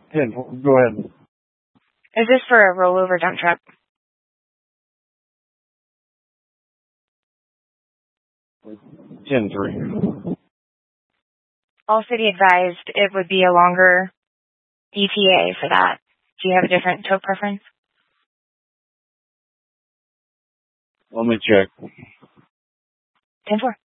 Go ahead. Is this for a rollover dump truck? 10-3. All City advised it would be a longer ETA for that. Do you have a different tow preference? Let me check. 10-4.